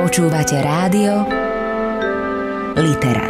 Počúvate rádio Litera.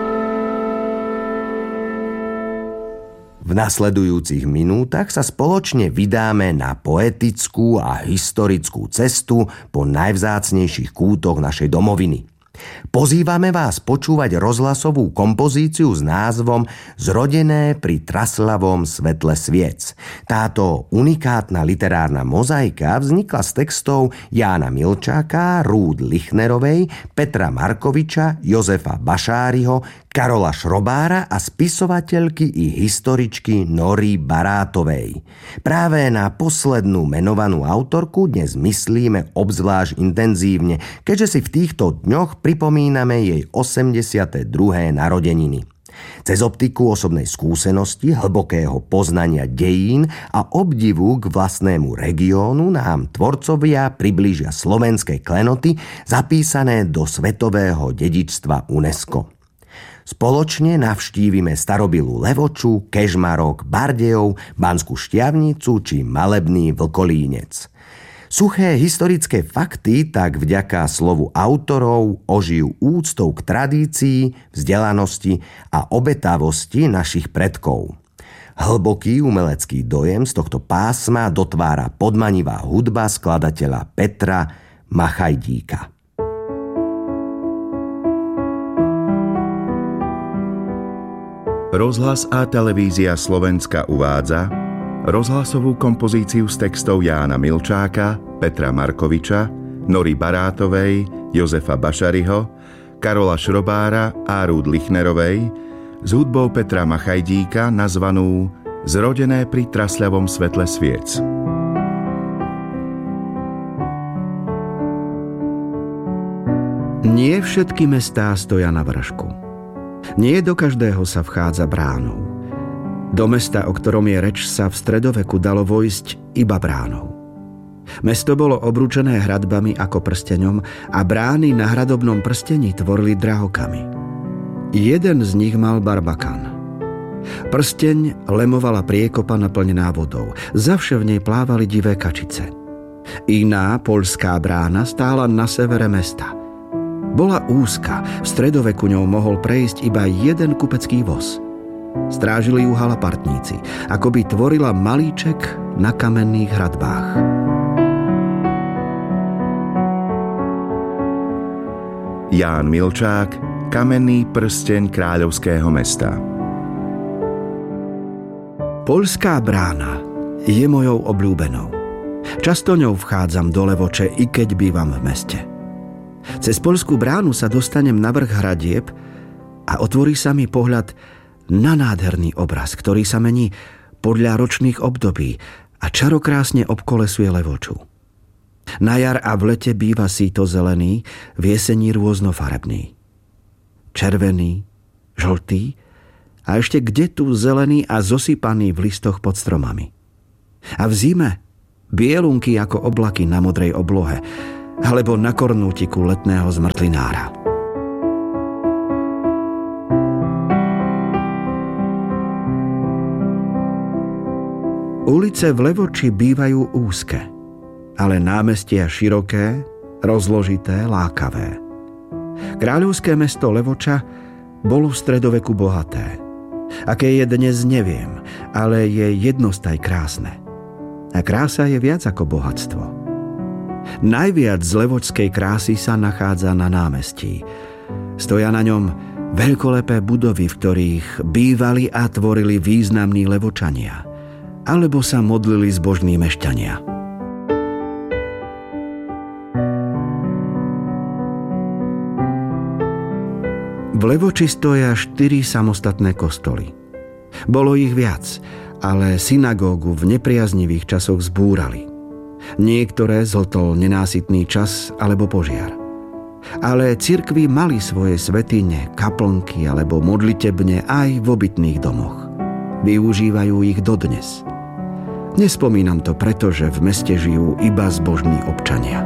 V nasledujúcich minútach sa spoločne vydáme na poetickú a historickú cestu po najvzácnejších kútoch našej domoviny. Pozývame vás počúvať rozhlasovú kompozíciu s názvom Zrodené pri traslavom svetle sviec. Táto unikátna literárna mozaika vznikla z textov Jána Milčáka, Rúd Lichnerovej, Petra Markoviča, Jozefa Bašáriho, Karola Šrobára a spisovateľky i historičky Nory Barátovej. Práve na poslednú menovanú autorku dnes myslíme obzvlášť intenzívne, keďže si v týchto dňoch pripomíname jej 82. narodeniny. Cez optiku osobnej skúsenosti, hlbokého poznania dejín a obdivu k vlastnému regiónu nám tvorcovia priblížia slovenské klenoty zapísané do svetového dedičstva UNESCO. Spoločne navštívime starobilú Levoču, Kežmarok, Bardejov, Banskú Štiavnicu či malebný Vlkolínec. Suché historické fakty tak vďaka slovu autorov ožijú úctou k tradícii, vzdelanosti a obetavosti našich predkov. Hlboký umelecký dojem z tohto pásma dotvára podmanivá hudba skladateľa Petra Machajdíka. Rozhlas a televízia Slovenska uvádza rozhlasovú kompozíciu s textov Jána Milčáka, Petra Markoviča, Nory Barátovej, Jozefa Bašariho, Karola Šrobára a Rúd Lichnerovej s hudbou Petra Machajdíka nazvanú Zrodené pri trasľavom svetle sviec. Nie všetky mestá stoja na vršku. Nie do každého sa vchádza bránou. Do mesta, o ktorom je reč, sa v stredoveku dalo vojsť iba bránou. Mesto bolo obrúčené hradbami ako prsteňom a brány na hradobnom prstení tvorili drahokamy. Jeden z nich mal barbakán. Prsteň lemovala priekopa naplnená vodou. Zavše v nej plávali divé kačice. Iná, poľská brána, stála na severe mesta. Bola úzka, v stredoveku ňou mohol prejsť iba jeden kupecký voz. Strážili ju halapartníci, ako by tvorila malíček na kamenných hradbách. Ján Milčák, Kamenný prsteň kráľovského mesta. Poľská brána je mojou obľúbenou. Často ňou vchádzam do Levoče, i keď bývam v meste. Cez poľskú bránu sa dostanem na vrch hradieb a otvorí sa mi pohľad na nádherný obraz, ktorý sa mení podľa ročných období a čarokrásne obkolesuje Levoču. Na jar a v lete býva síto zelený, v jesení rôznofarebný. Červený, žltý a ešte kde tu zelený a zosypaný v listoch pod stromami. A v zime bielunky ako oblaky na modrej oblohe alebo na kornútiku letného zmrtlinára. Ulice v Levoči bývajú úzke, ale námestia široké, rozložité, lákavé. Kráľovské mesto Levoča bolo v stredoveku bohaté. Aké je dnes, neviem, ale je jednostaj krásne. A krása je viac ako bohatstvo. Najviac z levočskej krásy sa nachádza na námestí. Stoja na ňom veľkolepé budovy, v ktorých bývali a tvorili významní Levočania, alebo sa modlili zbožní mešťania. V Levoči stoja 4 samostatné kostoly. Bolo ich viac, ale synagógu v nepriaznivých časoch zbúrali. Niektoré zhltol nenásytný čas alebo požiar. Ale cirkvi mali svoje svätyne, kaplnky alebo modlitebne aj v obytných domoch. Využívajú ich dodnes. Nespomínam to preto, že v meste žijú iba zbožní občania.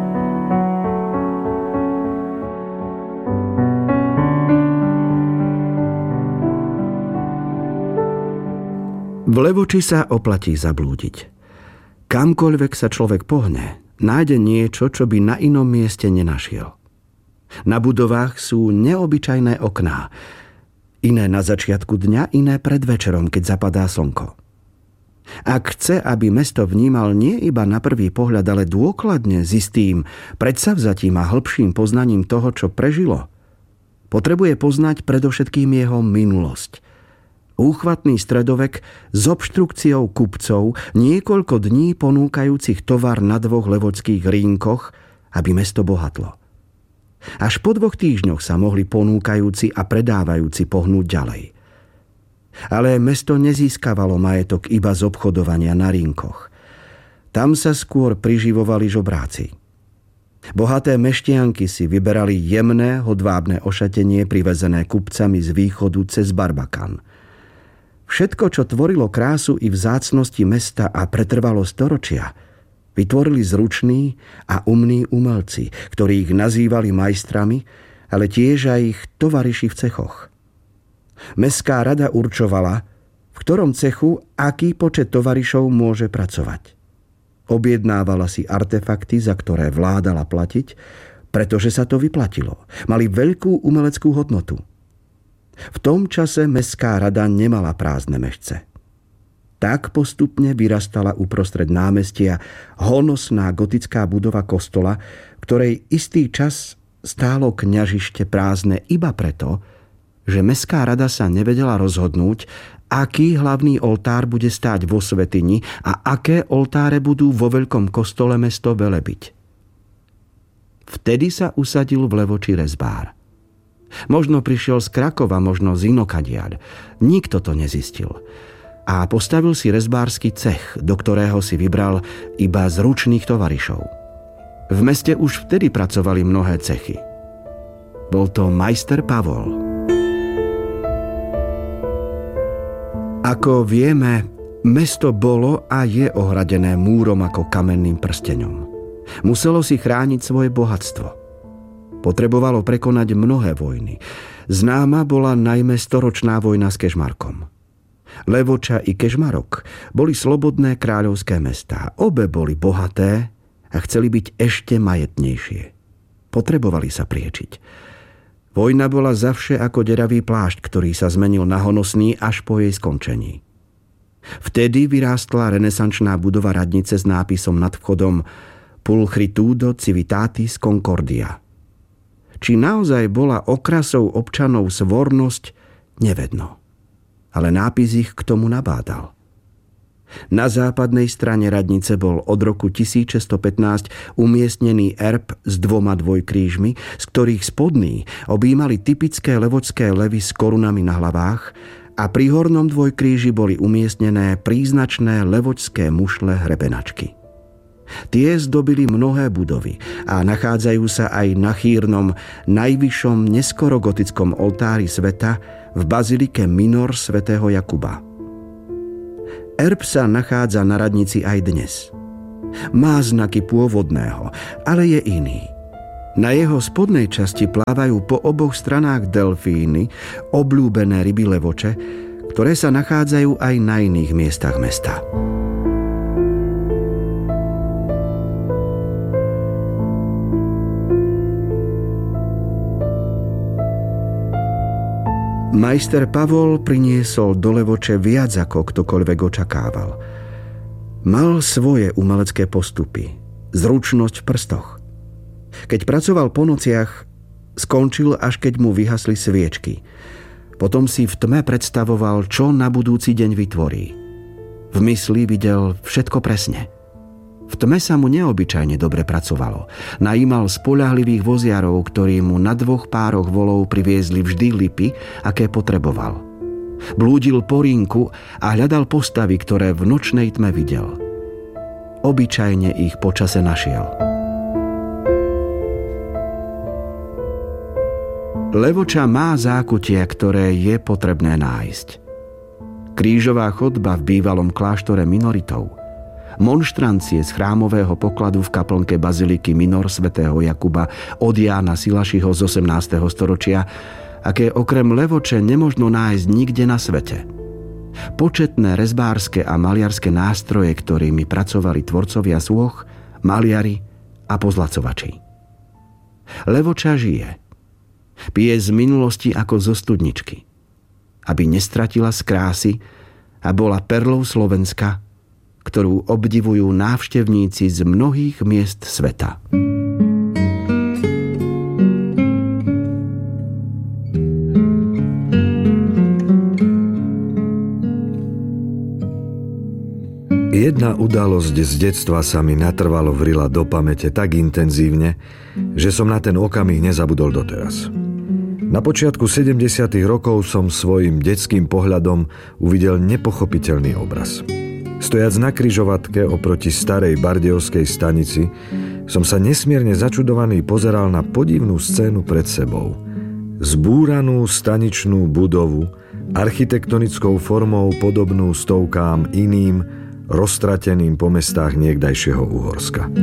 V Levoči sa oplatí zablúdiť. Kamkoľvek sa človek pohne, nájde niečo, čo by na inom mieste nenašiel. Na budovách sú neobyčajné okná. Iné na začiatku dňa, iné pred večerom, keď zapadá slnko. Ak chce, aby mesto vnímal nie iba na prvý pohľad, ale dôkladne s istým predsavzatím a hĺbším poznaním toho, čo prežilo, potrebuje poznať predovšetkým jeho minulosť. Úchvatný stredovek s obštrukciou kupcov, niekoľko dní ponúkajúcich tovar na 2 levočských rínkoch, aby mesto bohatlo. Až po 2 týždňoch sa mohli ponúkajúci a predávajúci pohnúť ďalej. Ale mesto nezískavalo majetok iba z obchodovania na rínkoch. Tam sa skôr priživovali žobráci. Bohaté meštianky si vyberali jemné, hodvábne ošatenie privezené kupcami z východu cez Barbakan. Všetko, čo tvorilo krásu i vzácnosti mesta a pretrvalo storočia, vytvorili zruční a umní umelci, ktorých nazývali majstrami, ale tiež aj ich tovariši v cechoch. Mestská rada určovala, v ktorom cechu aký počet tovarišov môže pracovať. Objednávala si artefakty, za ktoré vládala platiť, pretože sa to vyplatilo. Mali veľkú umeleckú hodnotu. V tom čase mestská rada nemala prázdne mešce. Tak postupne vyrastala uprostred námestia honosná gotická budova kostola, ktorej istý čas stálo kňažište prázdne iba preto, že mestská rada sa nevedela rozhodnúť, aký hlavný oltár bude stáť vo svätyni a aké oltáre budú vo veľkom kostole mesto velebiť. Vtedy sa usadil v Levoči rezbár. Možno prišiel z Krakova, možno z inokadiaľ. Nikto to nezistil. A postavil si rezbársky cech, do ktorého si vybral iba zručných tovarišov. V meste už vtedy pracovali mnohé cechy. Bol to majster Pavol. Ako vieme, mesto bolo a je ohradené múrom ako kamenným prsteňom. Muselo si chrániť svoje bohatstvo. Potrebovalo prekonať mnohé vojny. Známa bola najmä storočná vojna s Kežmarkom. Levoča i Kežmarok boli slobodné kráľovské mestá. Obe boli bohaté a chceli byť ešte majetnejšie. Potrebovali sa priečiť. Vojna bola zavše ako deravý plášť, ktorý sa zmenil na honosný až po jej skončení. Vtedy vyrástla renesančná budova radnice s nápisom nad vchodom Pulchritudo civitatis concordia. Či naozaj bola okrasou občanov svornosť, nevedno. Ale nápis ich k tomu nabádal. Na západnej strane radnice bol od roku 1615 umiestnený erb s 2 dvojkrížmi, z ktorých spodní objímali typické levočské levy s korunami na hlavách a pri hornom dvojkríži boli umiestnené príznačné levočské mušle hrebenačky. Tie zdobili mnohé budovy a nachádzajú sa aj na chýrnom, najvyššom neskorogotickom oltári sveta v bazilike Minor svätého Jakuba. Erb sa nachádza na radnici aj dnes. Má znaky pôvodného, ale je iný. Na jeho spodnej časti plávajú po oboch stranách delfíny, obľúbené ryby levoče, ktoré sa nachádzajú aj na iných miestach mesta. Majster Pavol priniesol do Levoče viac ako ktokoľvek očakával. Mal svoje umelecké postupy, zručnosť v prstoch. Keď pracoval po nociach, skončil až keď mu vyhasli sviečky. Potom si v tme predstavoval, čo na budúci deň vytvorí. V mysli videl všetko presne. V tme sa mu neobyčajne dobre pracovalo. Najímal spoľahlivých voziarov, ktorí mu na 2 pároch volov priviezli vždy lipy, aké potreboval. Blúdil po rínku a hľadal postavy, ktoré v nočnej tme videl. Obyčajne ich počase našiel. Levoča má zákutie, ktoré je potrebné nájsť. Krížová chodba v bývalom kláštore minoritov, monštrancie z chrámového pokladu v kaplnke baziliky Minor svätého Jakuba od Jána Silašiho z 18. storočia, aké okrem Levoče nemožno nájsť nikde na svete. Početné rezbárske a maliarské nástroje, ktorými pracovali tvorcovia sôch, maliari a pozlacovači. Levoča žije. Pije z minulosti ako zo studničky, aby nestratila z krásy a bola perlou Slovenska, ktorú obdivujú návštevníci z mnohých miest sveta. Jedna udalosť z detstva sa mi natrvalo vrila do pamäte tak intenzívne, že som na ten okamih nezabudol doteraz. Na počiatku 70. rokov som svojim detským pohľadom uvidel nepochopiteľný obraz. Stojac na križovatke oproti starej bardejovskej stanici som sa nesmierne začudovaný pozeral na podivnú scénu pred sebou. Zbúranú staničnú budovu, architektonickou formou podobnú stovkám iným, roztrateným po mestách niekdajšieho Uhorska.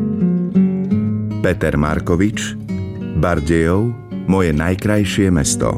Peter Markovič, Bardejov, moje najkrajšie mesto.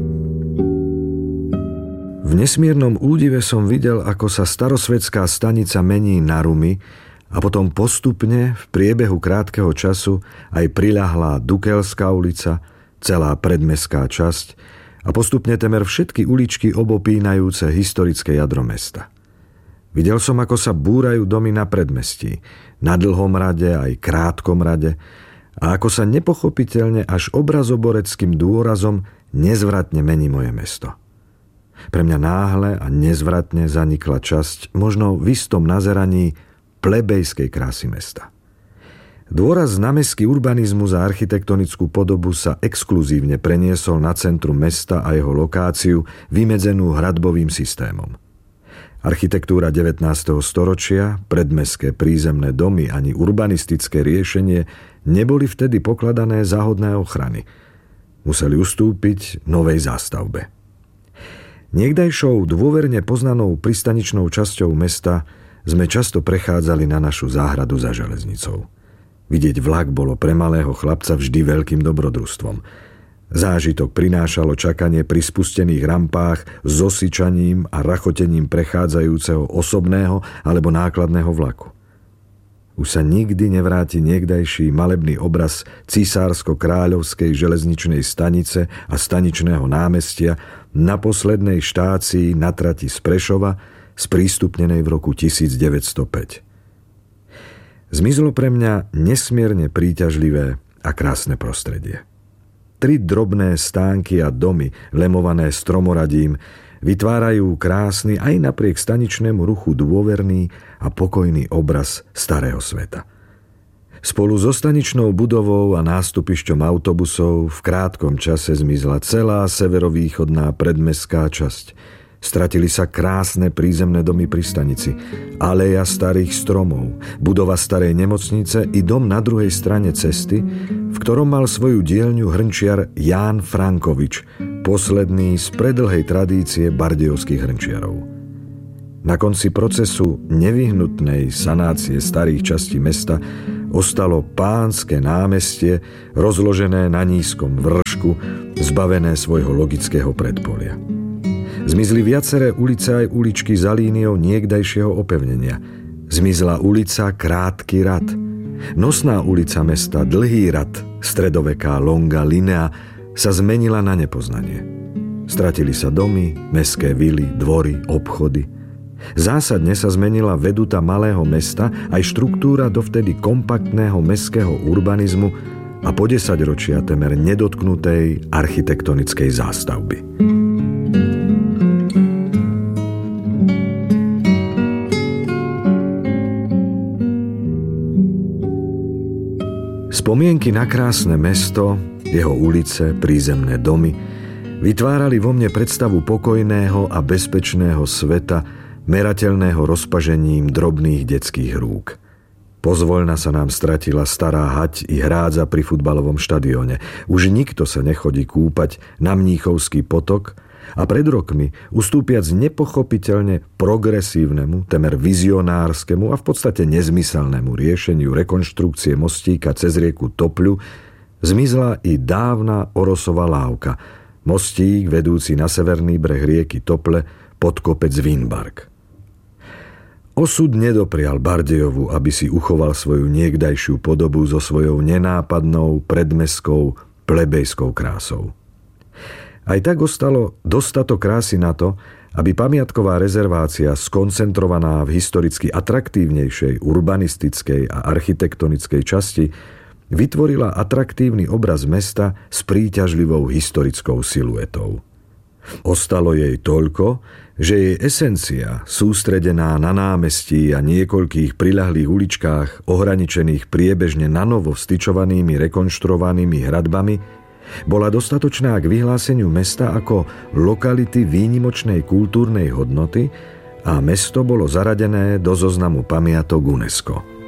V nesmiernom údive som videl, ako sa starosvetská stanica mení na rumy a potom postupne v priebehu krátkeho času aj priľahlá Dukelská ulica, celá predmestská časť a postupne temer všetky uličky obopínajúce historické jadro mesta. Videl som, ako sa búrajú domy na predmestí, na dlhom rade aj krátkom rade a ako sa nepochopiteľne až obrazoboreckým dôrazom nezvratne mení moje mesto. Pre mňa náhle a nezvratne zanikla časť, možno v istom nazeraní, plebejskej krásy mesta. Dôraz na mestský urbanizmus a architektonickú podobu sa exkluzívne preniesol na centrum mesta a jeho lokáciu vymedzenú hradbovým systémom. Architektúra 19. storočia, predmestské prízemné domy ani urbanistické riešenie neboli vtedy pokladané za hodné ochrany. Museli ustúpiť novej zástavbe. Niekdajšou dôverne poznanou pristaničnou časťou mesta sme často prechádzali na našu záhradu za železnicou. Vidieť vlak bolo pre malého chlapca vždy veľkým dobrodružstvom. Zážitok prinášalo čakanie pri spustených rampách s osičaním a rachotením prechádzajúceho osobného alebo nákladného vlaku. Už sa nikdy nevráti niekdajší malebný obraz Císársko-kráľovskej železničnej stanice a staničného námestia na poslednej štácii na trati z Prešova, sprístupnenej v roku 1905. Zmizlo pre mňa nesmierne príťažlivé a krásne prostredie. 3 drobné stánky a domy, lemované stromoradím, vytvárajú krásny aj napriek staničnému ruchu dôverný a pokojný obraz starého sveta. Spolu so staničnou budovou a nástupišťom autobusov v krátkom čase zmizla celá severovýchodná predmestská časť. Stratili sa krásne prízemné domy pri stanici, aléja starých stromov, budova starej nemocnice i dom na druhej strane cesty, v ktorom mal svoju dielňu hrnčiar Ján Frankovič, posledný z predlhej tradície bardejovských hrnčiarov. Na konci procesu nevyhnutnej sanácie starých častí mesta ostalo Pánske námestie, rozložené na nízkom vršku, zbavené svojho logického predpolia. Zmizli viaceré ulice aj uličky za líniou niekdajšieho opevnenia. Zmizla ulica Krátky rad. Nosná ulica mesta Dlhý rad, stredoveká longa linea, sa zmenila na nepoznanie. Stratili sa domy, mestské vily, dvory, obchody. Zásadne sa zmenila veduta malého mesta aj štruktúra dovtedy kompaktného mestského urbanizmu a po 10 ročia temer nedotknutej architektonickej zástavby. Spomienky na krásne mesto, jeho ulice, prízemné domy vytvárali vo mne predstavu pokojného a bezpečného sveta, merateľného rozpažením drobných detských rúk. Pozvoľna sa nám stratila stará hať i hrádza pri futbalovom štadióne. Už nikto sa nechodí kúpať na Mníchovský potok a pred rokmi, ustúpiac nepochopiteľne progresívnemu, temer vizionárskemu a v podstate nezmyselnému riešeniu rekonštrukcie mostíka cez rieku Topľu, zmizla i dávna Orosová lávka, mostík vedúci na severný breh rieky Tople pod kopec Vínbark. Osud nedoprial Bardejovu, aby si uchoval svoju niekdajšiu podobu so svojou nenápadnou predmestskou plebejskou krásou. Aj tak ostalo dostatok krásy na to, aby pamiatková rezervácia skoncentrovaná v historicky atraktívnejšej urbanistickej a architektonickej časti vytvorila atraktívny obraz mesta s príťažlivou historickou siluetou. Ostalo jej toľko, že jej esencia, sústredená na námestí a niekoľkých priľahlých uličkách, ohraničených priebežne nanovo vstyčovanými rekonštruovanými hradbami, bola dostatočná k vyhláseniu mesta ako lokality výnimočnej kultúrnej hodnoty a mesto bolo zaradené do zoznamu pamiatok UNESCO.